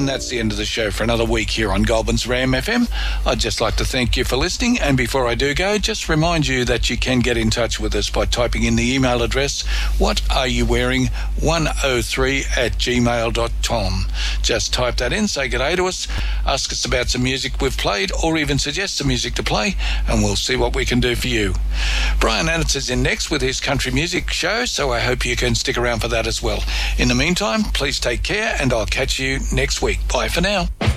And that's the end of the show for another week here on Goulburn's Ram FM. I'd just like to thank you for listening, and before I do go, just remind you that you can get in touch with us by typing in the email address whatareyowearing103@gmail.com. Just type that in, say g'day to us, ask us about some music we've played, or even suggest some music to play, and we'll see what we can do for you. Brian Annitz is in next with his country music show, so I hope you can stick around for that as well. In the meantime, please take care, and I'll catch you next week. Bye for now.